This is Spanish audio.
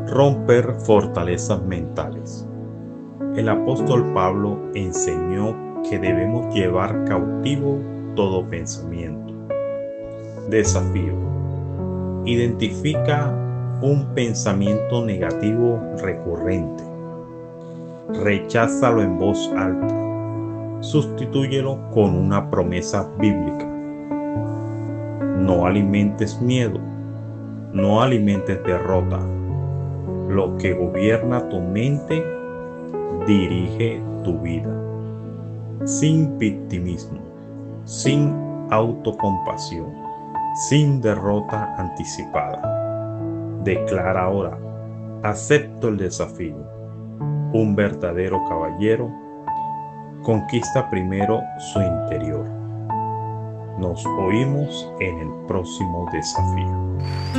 Romper fortalezas mentales. El apóstol Pablo enseñó que debemos llevar cautivo todo pensamiento. Desafío. Identifica un pensamiento negativo recurrente. Recházalo en voz alta. Sustitúyelo con una promesa bíblica. No alimentes miedo. No alimentes derrota. Lo que gobierna tu mente dirige tu vida. Sin victimismo, sin autocompasión, sin derrota anticipada. Declara ahora: acepto el desafío. Un verdadero caballero conquista primero su interior. Nos oímos en el próximo desafío.